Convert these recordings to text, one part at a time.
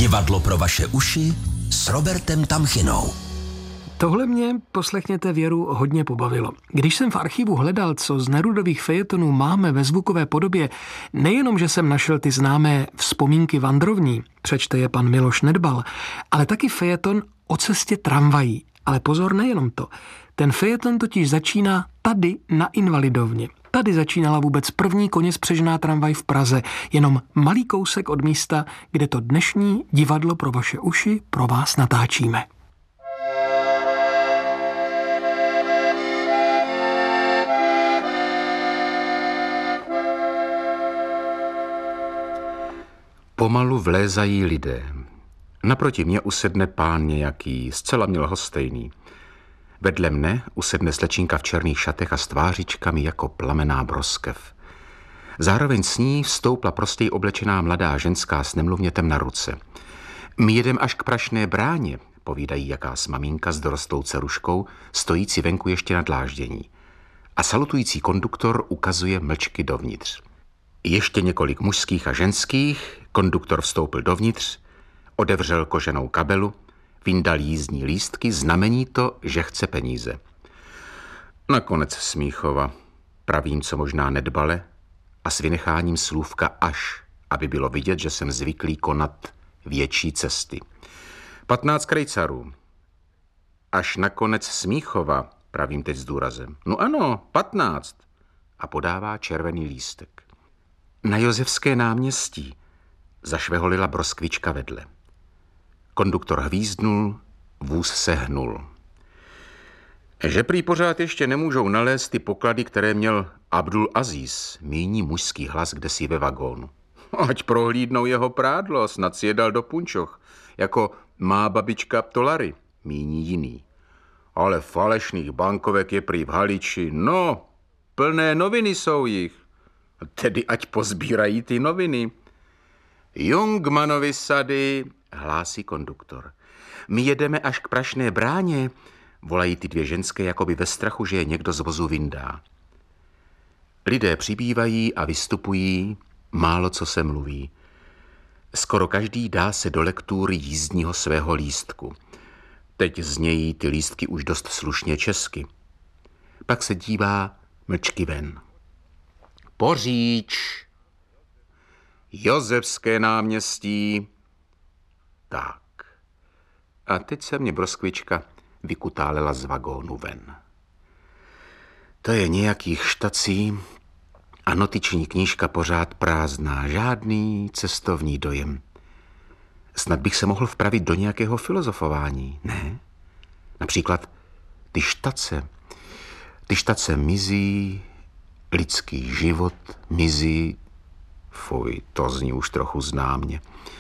Divadlo pro vaše uši s Robertem Tamchinou. Tohle mě, poslechněte Věru, hodně pobavilo. Když jsem v archivu hledal, co z Nerudových fejetonů máme ve zvukové podobě, nejenom, že jsem našel ty známé Vzpomínky vandrovní, přečte je pan Miloš Nedbal, ale taky fejeton O cestě tramvají. Ale pozor, nejenom to. Ten fejeton totiž začíná tady na Invalidovně. Tady začínala vůbec první koně spřežená tramvaj v Praze, jenom malý kousek od místa, kde to dnešní divadlo pro vaše uši pro vás natáčíme. Pomalu vlézají lidé. Naproti mě usedne pán nějaký, zcela milhostejný. Vedle mne usedne slečinka v černých šatech a s tvářičkami jako plamená broskev. Zároveň s ní vstoupla prostěji oblečená mladá ženská s nemluvnětem na ruce. My jedem až k Prašné bráně, povídají jakás maminka s dorostlou dceruškou, stojící venku ještě na dláždění. A salutující konduktor ukazuje mlčky dovnitř. Ještě několik mužských a ženských, konduktor vstoupil dovnitř, otevřel koženou kabelu, vyndal jízdní lístky, znamení to, že chce peníze. Nakonec Smíchova, pravím co možná nedbale a s vynecháním slůvka až, aby bylo vidět, že jsem zvyklý konat větší cesty. 15 krejcarů. Až nakonec Smíchova, pravím teď s důrazem. No ano, 15. A podává červený lístek. Na Josefské náměstí, zašveholila broskvička vedle. Konduktor hvízdnul, vůz se hnul. Že prý pořád ještě nemůžou nalézt ty poklady, které měl Abdul Aziz, míní mužský hlas kdesi ve vagónu. Ať prohlídnou jeho prádlo, snad si je dal do punčoch, jako má babička Ptolary, míní jiný. Ale falešných bankovek je prý v Haliči, no, plné noviny jsou jich. Tedy ať pozbírají ty noviny. Jungmanovy sady, hlásí konduktor. My jedeme až k Prašné bráně, volají ty dvě ženské jakoby ve strachu, že je někdo z vozu vyndá. Lidé přibývají a vystupují, málo co se mluví. Skoro každý dá se do lektury jízdního svého lístku. Teď znějí ty lístky už dost slušně česky. Pak se dívá mlčky ven. Poříč, Josefské náměstí. Tak. A teď se mě broskvička vykutálela z vagónu ven. To je nějakých štací a notiční knížka pořád prázdná, žádný cestovní dojem. Snad bych se mohl vpravit do nějakého filozofování, ne? Například ty štace mizí, lidský život mizí, fuj, to zní už trochu známě.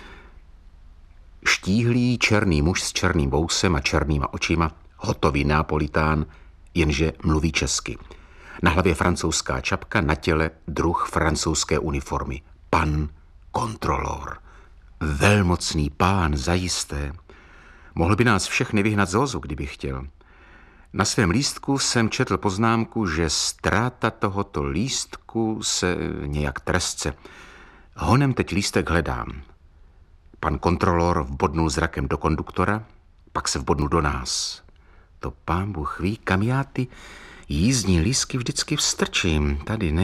Štíhlý černý muž s černým vousem a černýma očima, hotový Neapolitán, jenže mluví česky. Na hlavě francouzská čapka, na těle druh francouzské uniformy. Pan kontrolor. Velmocný pán, zajisté. Mohl by nás všechny vyhnat z vozu, kdyby chtěl. Na svém lístku jsem četl poznámku, že ztráta tohoto lístku se nějak trestce. Honem teď lístek hledám. Pan kontrolor vbodnul zrakem do konduktora, pak se vbodnul do nás. To pán Bůh ví, kam já ty jízdní lístky vždycky vstrčím.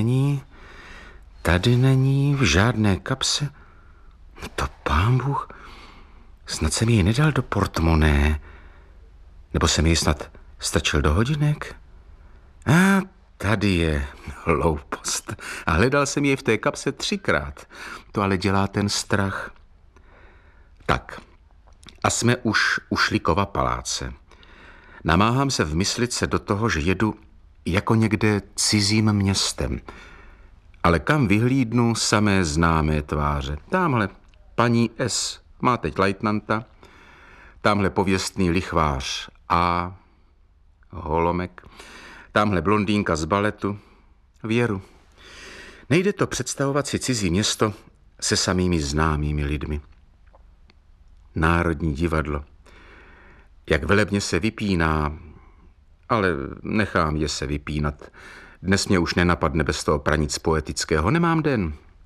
Tady není, v žádné kapse. To pán Bůh, snad jsem jej nedal do portmoné, nebo jsem jej snad strčil do hodinek? A tady je hloupost. A hledal jsem jej v té kapse 3krát. To ale dělá ten strach. Tak, a jsme už u Šlikova paláce. Namáhám se vmyslit se do toho, že jedu jako někde cizím městem. Ale kam vyhlídnu, samé známé tváře. Támhle paní S. má teď lajtnanta, támhle pověstný lichvář A. Holomek, támhle blondýnka z baletu, Věru. Nejde to představovat si cizí město se samými známými lidmi. Národní divadlo. Jak velebně se vypíná, ale nechám je se vypínat. Dnes mě už nenapadne bez toho pranic poetického. Nemám den.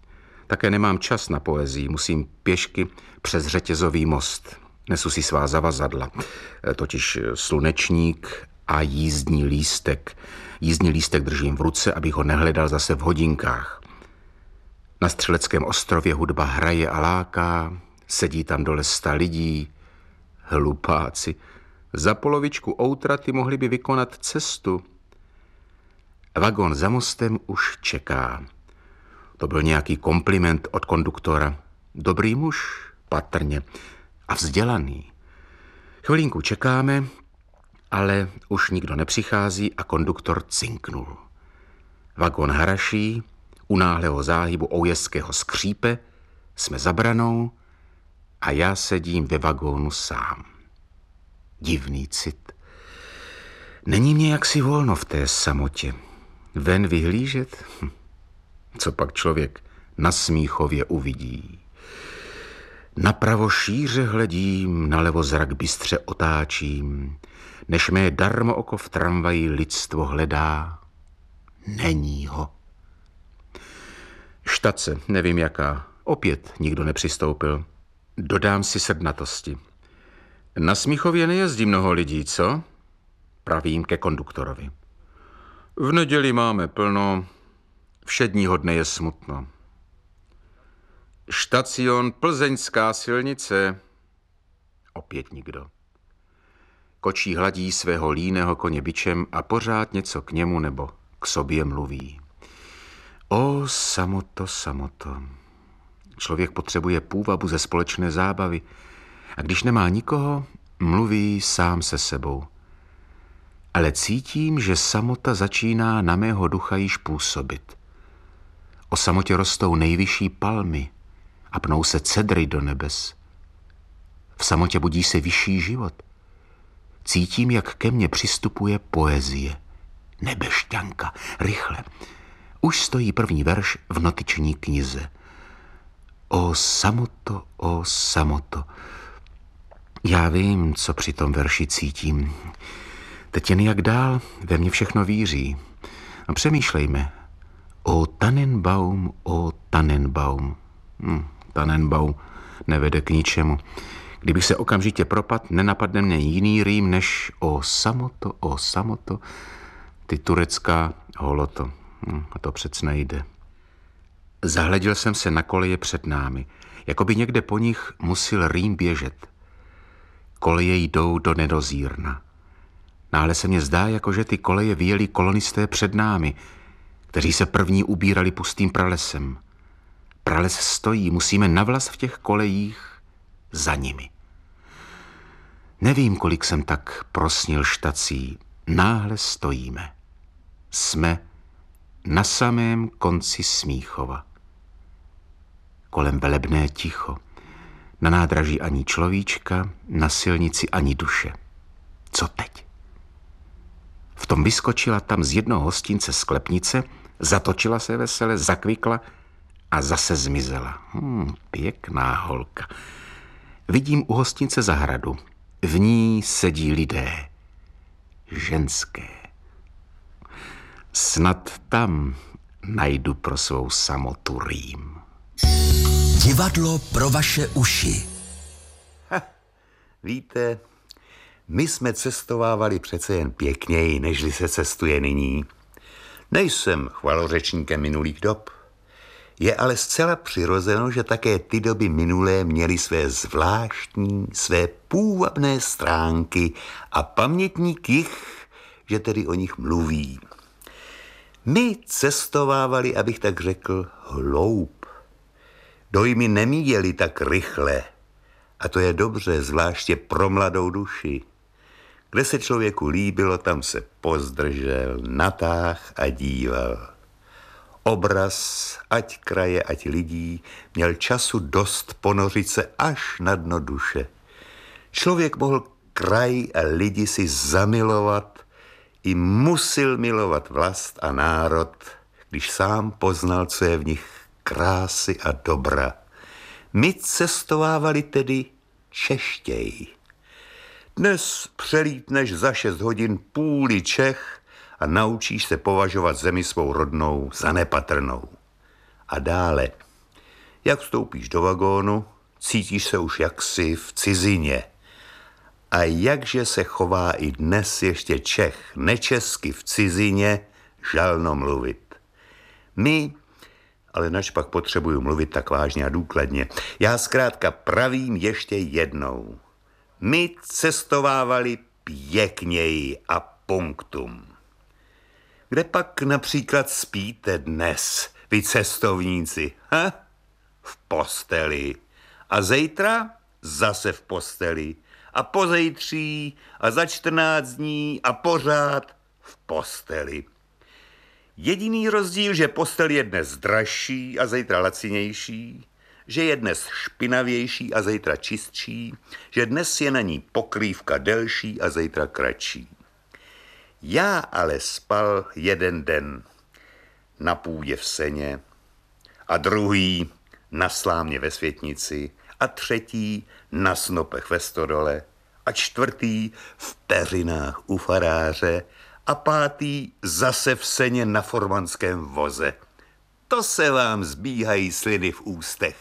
Také nemám čas na poezii, musím pěšky přes řetězový most. Nesu si svá zavazadla, totiž slunečník a jízdní lístek. Jízdní lístek držím v ruce, abych ho nehledal zase v hodinkách. Na Střeleckém ostrově hudba hraje a láká, sedí tam dole 100 lidí. Hlupáci, za polovičku outraty mohli by vykonat cestu. Vagon za mostem už čeká. To byl nějaký kompliment od konduktora. Dobrý muž, patrně, a vzdělaný. Chvilinku čekáme, ale už nikdo nepřichází a konduktor cinknul. Vagon haraší, u náhlého záhybu Oujeského skřípe, jsme za branou a já sedím ve vagónu sám. Divný cit. Není mě jaksi volno v té samotě. Ven vyhlížet? Co pak člověk na Smíchově uvidí? Napravo šíře hledím, nalevo zrak bystře otáčím, než mé darmo oko v tramvaji lidstvo hledá. Není ho. Štace, nevím jaká, opět nikdo nepřistoupil. Dodám si srdnatosti. Na Smíchově nejezdí mnoho lidí, co? Pravím ke konduktorovi. V neděli máme plno, všedního dne je smutno. Štacion Plzeňská silnice. Opět nikdo. Kočí hladí svého líného koně bičem a pořád něco k němu nebo k sobě mluví. O samoto, samoto. Člověk potřebuje půvabu ze společné zábavy a když nemá nikoho, mluví sám se sebou. Ale cítím, že samota začíná na mého ducha již působit. O samotě rostou nejvyšší palmy a pnou se cedry do nebes. V samotě budí se vyšší život. Cítím, jak ke mně přistupuje poezie. Nebešťanka, rychle. Už stojí první verš v notiční knize. O samoto, o samoto. Já vím, co při tom verši cítím. Teď jen jak dál, ve mně všechno víří. A přemýšlejme. O Tannenbaum, o Tannenbaum. Tannenbaum nevede k ničemu. Kdybych se okamžitě propad, nenapadne mě jiný rým než o samoto, ty turecká holoto. A to přece nejde. Zahleděl jsem se na koleje před námi, jako by někde po nich musil rým běžet. Koleje jdou do nedozírna. Náhle se mně zdá, jako že ty koleje vyjeli kolonisté před námi, kteří se první ubírali pustým pralesem. Prales stojí, musíme navlas v těch kolejích za nimi. Nevím, kolik jsem tak prosnil štací. Náhle stojíme. Jsme na samém konci Smíchova. Kolem velebné ticho. Na nádraží ani človíčka, na silnici ani duše. Co teď? V tom vyskočila tam z jednoho hostince sklepnice, zatočila se vesele, zakvikla a zase zmizela. Pěkná holka. Vidím u hostince zahradu. V ní sedí lidé. Ženské. Snad tam najdu pro svou samotu rým. Divadlo pro vaše uši. Víte, my jsme cestovávali přece jen pěkněji, nežli se cestuje nyní. Nejsem chvalořečníkem minulých dob. Je ale zcela přirozeno, že také ty doby minulé měly své zvláštní, své půvabné stránky a pamětník jich, že tedy o nich mluví. My cestovávali, abych tak řekl, hloub. Dojmy nemíjeli tak rychle. A to je dobře, zvláště pro mladou duši. Kde se člověku líbilo, tam se pozdržel, natáh a díval. Obraz, ať kraje, ať lidí, měl času dost ponořit se až na dno duše. Člověk mohl kraj a lidi si zamilovat, i musil milovat vlast a národ, když sám poznal, co je v nich krásy a dobra. My cestovávali tedy češtěji. Dnes přelítneš za 6 hodin půli Čech a naučíš se považovat zemi svou rodnou za nepatrnou. A dále. Jak vstoupíš do vagónu, cítíš se už jaksi v cizině. A jakže se chová i dnes ještě Čech nečesky v cizině, žalno mluvit. My, ale načpak potřebuju mluvit tak vážně a důkladně, já zkrátka pravím ještě jednou. My cestovávali pěkněji a punktum. Kde pak například spíte dnes, vy cestovníci? V posteli. A zítra zase v posteli. A pozejtří a za 14 dní a pořád v posteli. Jediný rozdíl, že postel je dnes dražší a zítra lacinější, že je dnes špinavější a zítra čistší, že dnes je na ní pokrývka delší a zítra kratší. Já ale spal jeden den na půdě v seně a druhý na slámě ve světnici a třetí na snopech ve stodole a čtvrtý v peřinách u faráře a pátý zase v seně na formanském voze. To se vám zbíhají sliny v ústech.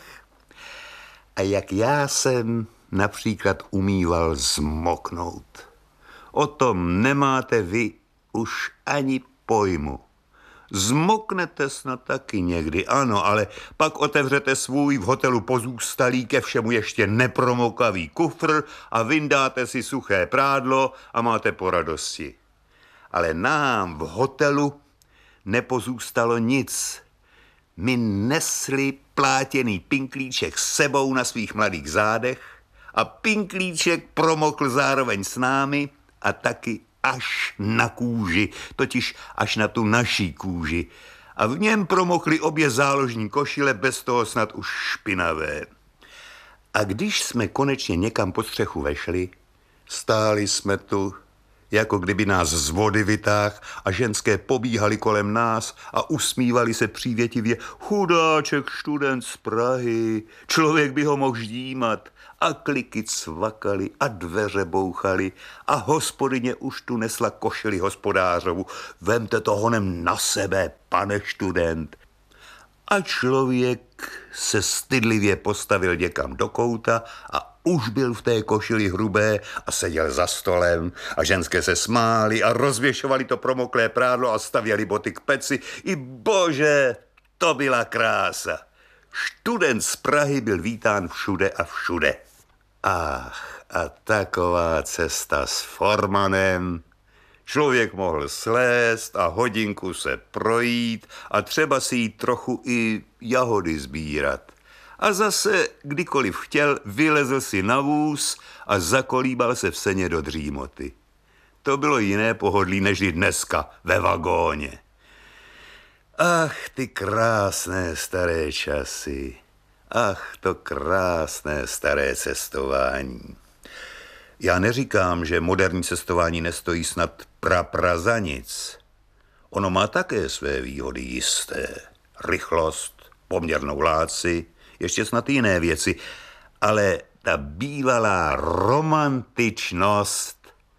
A jak já jsem například umíval zmoknout. O tom nemáte vy už ani pojmu. Zmoknete snad taky někdy, ano, ale pak otevřete svůj v hotelu pozůstalý ke všemu ještě nepromokavý kufr a vyndáte si suché prádlo a máte po radosti. Ale nám v hotelu nepozůstalo nic. My nesli plátěný pinklíček s sebou na svých mladých zádech a pinklíček promokl zároveň s námi a taky až na kůži, totiž až na tu naší kůži. A v něm promokly obě záložní košile, bez toho snad už špinavé. A když jsme konečně někam pod střechu vešli, stáli jsme tu, jako kdyby nás z vody vytáhl a ženské pobíhali kolem nás a usmívali se přívětivě. Chudáček študent z Prahy, člověk by ho mohl ždímat. A kliky cvakaly a dveře bouchaly a hospodyně už tu nesla košili hospodářovu. Vemte to honem na sebe, pane študent. A člověk se stydlivě postavil někam do kouta a už byl v té košili hrubé a seděl za stolem a ženské se smály a rozvěšovali to promoklé prádlo a stavěli boty k peci. I bože, to byla krása. Študent z Prahy byl vítán všude a všude. Ach, a taková cesta s formanem. Člověk mohl slézt a hodinku se projít a třeba si jít trochu i jahody sbírat. A zase, kdykoliv chtěl, vylezl si na vůz a zakolíbal se v seně do dřímoty. To bylo jiné pohodlí než i dneska ve vagóně. Ach, ty krásné staré časy. Ach, to krásné staré cestování. Já neříkám, že moderní cestování nestojí snad pra za nic. Ono má také své výhody jisté. Rychlost, poměrnou láci, ještě snad jiné věci. Ale ta bývalá romantičnost,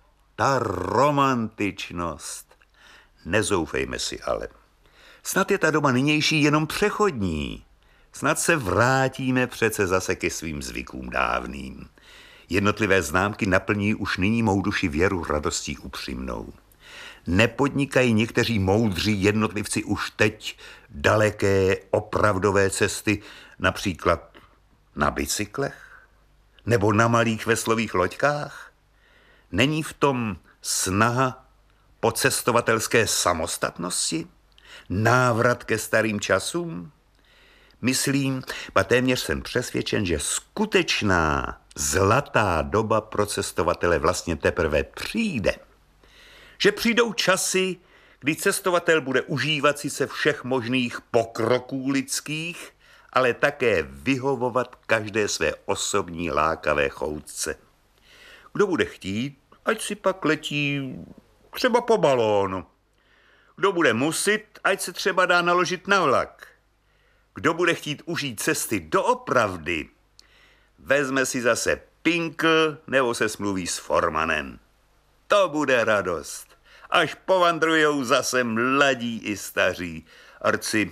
nezoufejme si ale. Snad je ta doba nynější jenom přechodní. Snad se vrátíme přece zase ke svým zvykům dávným. Jednotlivé známky naplní už nyní mou duši věru radostí upřímnou. Nepodnikají někteří moudří jednotlivci už teď daleké opravdové cesty, například na bicyklech? Nebo na malých veslových loďkách? Není v tom snaha po cestovatelské samostatnosti? Návrat ke starým časům? Myslím, a téměř jsem přesvědčen, že skutečná zlatá doba pro cestovatele vlastně teprve přijde. Že přijdou časy, kdy cestovatel bude užívat sice všech možných pokroků lidských, ale také vyhovovat každé své osobní lákavé choutce. Kdo bude chtít, ať si pak letí třeba po balónu. Kdo bude musit, ať se třeba dá naložit na vlak. Kdo bude chtít užít cesty doopravdy, vezme si zase pinkl nebo se smluví s formanem. To bude radost, až povandrujou zase mladí i staří.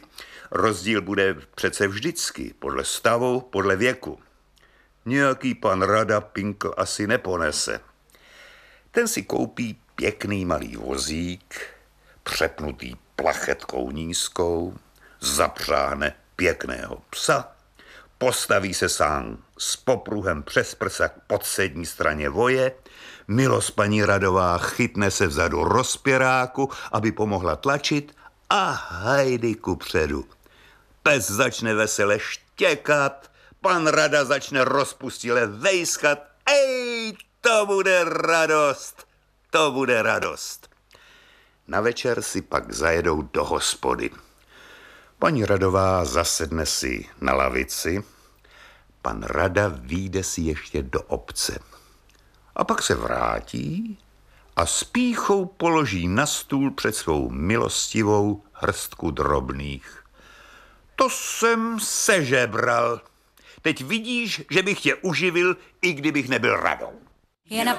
Rozdíl bude přece vždycky, podle stavu, podle věku. Nějaký pan Rada pinkl asi neponese. Ten si koupí pěkný malý vozík, přepnutý plachetkou nízkou, zapřáhne pěkného psa, postaví se sám s popruhem přes prsa k podsední straně voje, milost paní Radová chytne se vzadu rozpěráku, aby pomohla tlačit a hajdy kupředu. Pes začne vesele štěkat, pan Rada začne rozpustile vejskat. Ej, to bude radost, to bude radost. Na večer si pak zajedou do hospody. Paní Radová zasedne si na lavici, pan Rada vyjde si ještě do obce. A pak se vrátí a s pýchou položí na stůl před svou milostivou hrstku drobných. To jsem sežebral. Teď vidíš, že bych tě uživil, i kdybych nebyl Radou. Je na